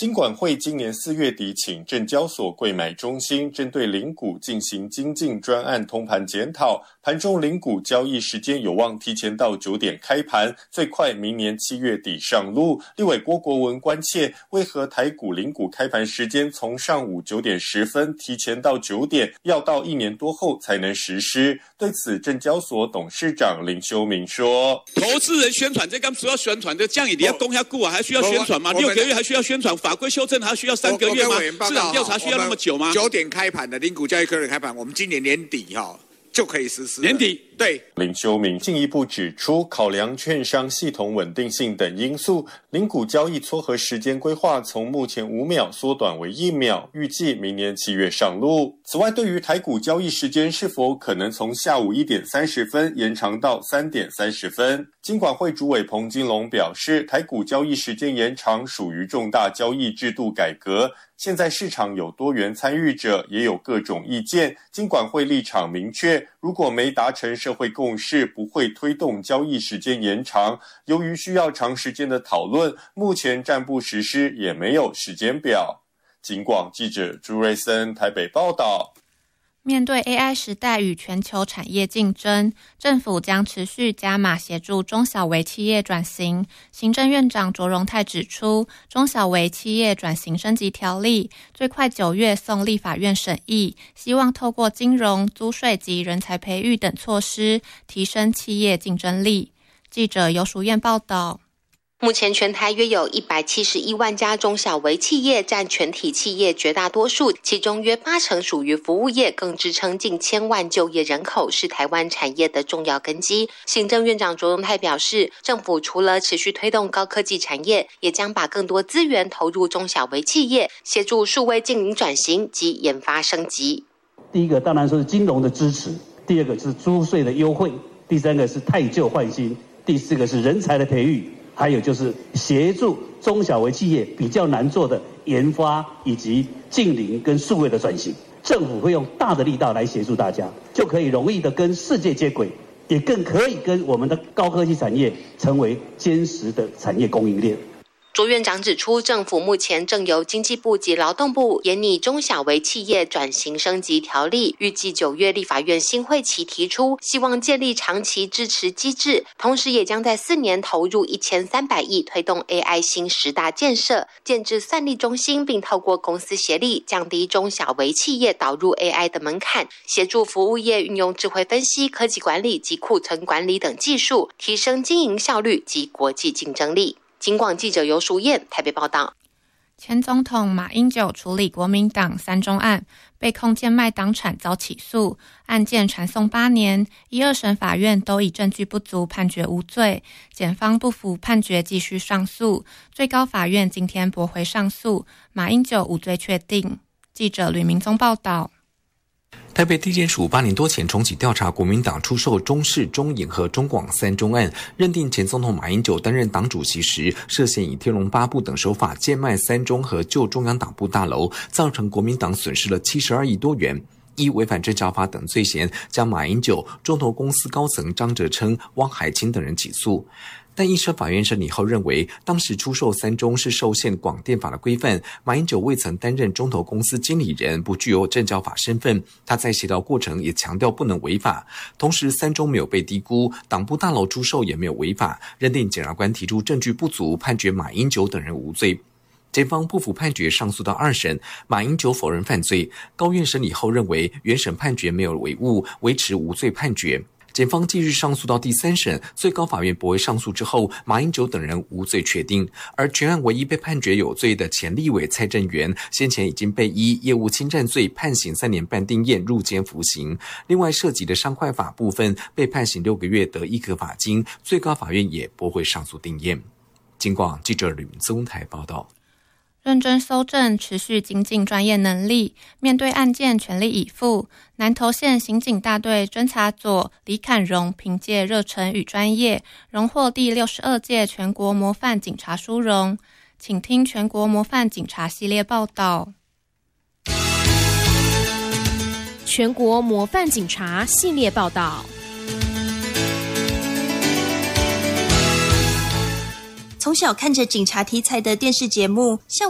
金管会今年4月底请证交所柜买中心针对零股进行精进专案通盘检讨，盘中零股交易时间有望提前到9点开盘，最快明年7月底上路。立委郭国文关切，为何台股零股开盘时间从上午9点10分提前到9点，要到1年多后才能实施？对此，证交所董事长林修明说：“ 投资人宣传，这刚需要宣传的，这样你要公下顾啊，还需要宣传吗？6个月还需要宣传？法规修正还需要3个月吗？市场调查需要那么久吗 ？9点开盘的零股交易科开盘，我们今年年底就可以实施。 年底对。” 林修明进一步指出，考量券商系统稳定性等因素，零股交易撮合时间规划从目前5秒缩短为1秒，预计明年7月上路。此外，对于台股交易时间是否可能从下午1点30分延长到3点30分，金管会主委彭金龙表示，台股交易时间延长属于重大交易制度改革，现在市场有多元参与者，也有各种意见，金管会立场明确，如果没达成社会共识，不会推动交易时间延长。由于需要长时间的讨论，目前暂不实施，也没有时间表。警广记者朱瑞森台北报道。 面对 AI 时代与全球产业竞争，政府将持续加码协助中小微企业转型。行政院长卓荣泰指出，中小微企业转型升级条例最快9月送立法院审议，希望透过金融、租税及人才培育等措施，提升企业竞争力。记者游淑燕报道。 目前全台约有171万家中小微企业，占全体企业绝大多数，其中约80%属于服务业，更支撑近1000万就业人口，是台湾产业的重要根基。行政院长卓荣泰表示，政府除了持续推动高科技产业，也将把更多资源投入中小微企业，协助数位经营转型及研发升级。 第一个当然说是金融的支持，第二个是租税的优惠，第三个是汰旧换新，第四个是人才的培育，还有就是协助中小微企业比较难做的研发以及近邻跟数位的转型，政府会用大的力道来协助大家，就可以容易的跟世界接轨，也更可以跟我们的高科技产业成为坚实的产业供应链。 卓院长指出，政府目前正由经济部及劳动部研拟中小微企业转型升级条例，预计9月立法院新会期提出，希望建立长期支持机制，同时也将在4年投入1300亿推动 AI 新10大建设，建置算力中心，并透过公司协力降低中小微企业导入 AI 的门槛，协助服务业运用智慧分析、科技管理及库存管理等技术，提升经营效率及国际竞争力。警广记者游淑燕台北报道。 前总统马英九处理国民党3中案，被控贱卖党产遭起诉，案件传送8年，1、2审法院都以证据不足判决无罪，检方不服判决继续上诉，最高法院今天驳回上诉，马英九无罪确定。记者吕明宗报道。 台北地检署8年多前重启调查国民党出售中视、中影和中广3中案，认定前总统马英九担任党主席时，涉嫌以天龙八部等手法贱卖3中和旧中央党部大楼，造成国民党损失了72亿多元。依违反证交法等罪嫌，将马英九、中投公司高层张哲琛、汪海清等人起诉。但一审法院审理后认为，当时出售3中是受限广电法的规范，马英九未曾担任中投公司经理人，不具有证交法身份。他在协调过程也强调不能违法，同时3中没有被低估，党部大楼出售也没有违法，认定检察官提出证据不足，判决马英九等人无罪。检方不服判决，上诉到2审，马英九否认犯罪。高院审理后认为原审判决没有违误，维持无罪判决。检方继续上诉到第3审，最高法院驳回上诉之后，马英九等人无罪确定。而全案唯一被判决有罪的前立委蔡正元，先前已经被依业务侵占罪判刑3年半定谳入监服刑。另外涉及的商会法部分被判刑6个月得1颗罚金，最高法院也驳回上诉定谳。警广记者吕明宗台报道。 认真搜证，持续精进专业能力，面对案件全力以赴。南投县刑警大队侦查佐李侃荣凭借热忱与专业，荣获第62届全国模范警察殊荣。请听全国模范警察系列报道。 全国模范警察系列报道。 从小看着警察题材的电视节目，像